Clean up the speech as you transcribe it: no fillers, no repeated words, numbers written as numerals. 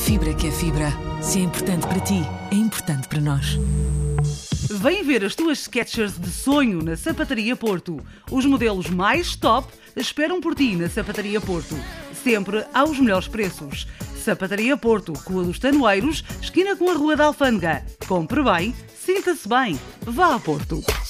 fibra que é fibra. Se é importante para ti, é importante para nós. Vem ver as tuas Skechers de sonho na Sapataria Porto. Os modelos mais top esperam por ti na Sapataria Porto. Sempre aos melhores preços. Sapataria Porto, Rua dos Tanoeiros, esquina com a Rua da Alfândega. Compre bem, sinta-se bem. Vá a Porto.